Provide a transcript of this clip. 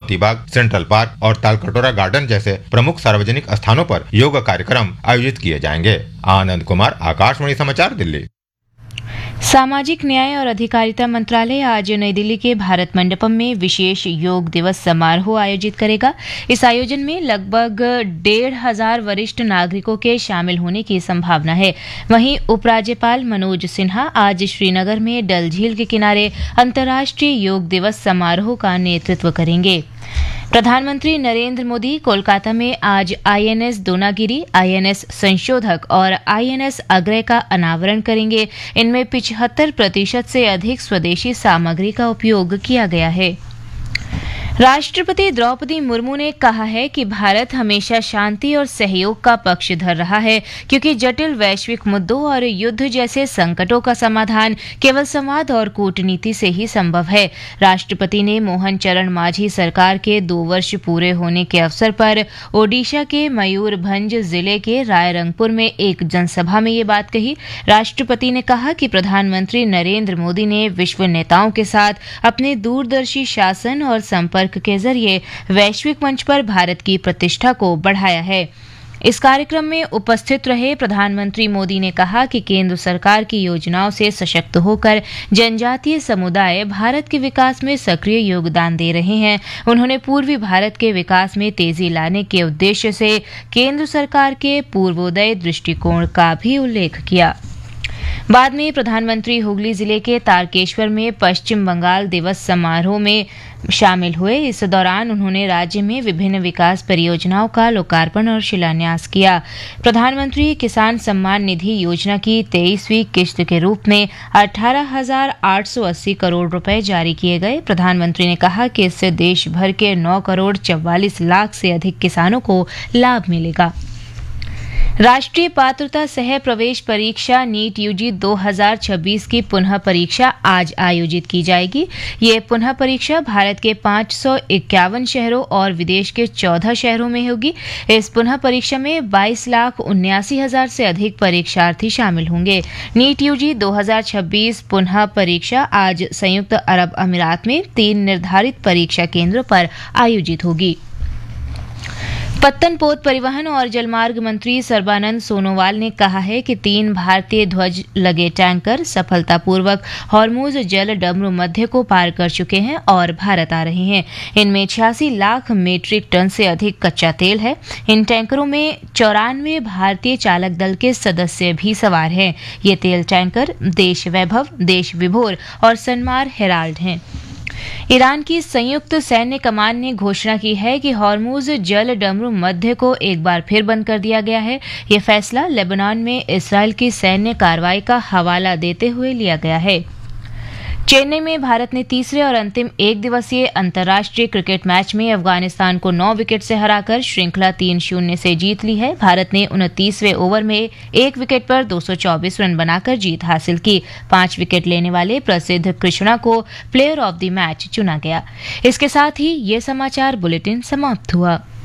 Moti Bagh, central park और Talkatora garden जैसे प्रमुख सार्वजनिक स्थानों पर योग कार्यक्रम आयोजित किए जाएंगे। आनंद कुमार, आकाशवाणी समाचार, दिल्ली। सामाजिक न्याय और अधिकारिता मंत्रालय आज नई दिल्ली के भारत मंडपम में विशेष योग दिवस समारोह आयोजित करेगा। इस आयोजन में लगभग 1,500 वरिष्ठ नागरिकों के शामिल होने की संभावना है। वहीं उपराज्यपाल मनोज सिन्हा आज श्रीनगर में डल झील के किनारे अंतर्राष्ट्रीय योग दिवस समारोह का नेतृत्व करेंगे। प्रधानमंत्री नरेंद्र मोदी कोलकाता में आज आईएनएस दोनागिरी, आईएनएस संशोधक और आईएनएस अग्रय का अनावरण करेंगे। इनमें 75% से अधिक स्वदेशी सामग्री का उपयोग किया गया है। राष्ट्रपति द्रौपदी मुर्मू ने कहा है कि भारत हमेशा शांति और सहयोग का पक्षधर रहा है, क्योंकि जटिल वैश्विक मुद्दों और युद्ध जैसे संकटों का समाधान केवल संवाद और कूटनीति से ही संभव है। राष्ट्रपति ने मोहन चरण मांझी सरकार के 2 वर्ष पूरे होने के अवसर पर ओडिशा के मयूरभंज जिले के रायरंगपुर में एक जनसभा में ये बात कही। राष्ट्रपति ने कहा कि प्रधानमंत्री नरेंद्र मोदी ने विश्व नेताओं के साथ अपने दूरदर्शी शासन और संपर्क के जरिए वैश्विक मंच पर भारत की प्रतिष्ठा को बढ़ाया है। इस कार्यक्रम में उपस्थित रहे प्रधानमंत्री मोदी ने कहा कि केंद्र सरकार की योजनाओं से सशक्त होकर जनजातीय समुदाय भारत के विकास में सक्रिय योगदान दे रहे हैं। उन्होंने पूर्वी भारत के विकास में तेजी लाने के उद्देश्य से केंद्र सरकार के पूर्वोदय दृष्टिकोण का भी उल्लेख किया। बाद में प्रधानमंत्री हुगली जिले के तारकेश्वर में पश्चिम बंगाल दिवस समारोह में शामिल हुए। इस दौरान उन्होंने राज्य में विभिन्न विकास परियोजनाओं का लोकार्पण और शिलान्यास किया। प्रधानमंत्री किसान सम्मान निधि योजना की 23वीं किश्त के रूप में 18,880 करोड़ रुपए जारी किए गए। प्रधानमंत्री ने कहा कि इससे देश भर के 9 करोड़ 44 लाख से अधिक किसानों को लाभ मिलेगा। राष्ट्रीय पात्रता सह प्रवेश परीक्षा नीट यूजी 2026 की पुनः परीक्षा आज आयोजित की जाएगी। ये पुनः परीक्षा भारत के 551 शहरों और विदेश के 14 शहरों में होगी। इस पुनः परीक्षा में 22,79,000 से अधिक परीक्षार्थी शामिल होंगे। नीट यूजी 2026 पुनः परीक्षा आज संयुक्त अरब अमीरात में 3 निर्धारित परीक्षा केंद्रों पर आयोजित होगी। पत्तनपोत परिवहन और जलमार्ग मंत्री सर्बानंद सोनोवाल ने कहा है कि 3 भारतीय ध्वज लगे टैंकर सफलतापूर्वक हॉर्मुज जल डमरू मध्य को पार कर चुके हैं और भारत आ रहे हैं। इनमें 86 लाख मीट्रिक टन से अधिक कच्चा तेल है। इन टैंकरों में 94 भारतीय चालक दल के सदस्य भी सवार हैं। ये तेल टैंकर देश वैभव, देश विभोर और सनमार हेराल्ड हैं। ईरान की संयुक्त सैन्य कमान ने घोषणा की है कि हॉर्मुज जल डमरू मध्य को एक बार फिर बंद कर दिया गया है। ये फैसला लेबनान में इस्राएल की सैन्य कार्रवाई का हवाला देते हुए लिया गया है। चेन्नई में भारत ने तीसरे और अंतिम एक दिवसीय अंतर्राष्ट्रीय क्रिकेट मैच में अफगानिस्तान को 9 विकेट से हराकर श्रृंखला 3-0 से जीत ली है। भारत ने 29वें ओवर में 1 विकेट पर 224 रन बनाकर जीत हासिल की। 5 विकेट लेने वाले प्रसिद्ध कृष्णा को प्लेयर ऑफ द मैच चुना गया। इसके साथ ही ये समाचार बुलेटिन समाप्त हुआ।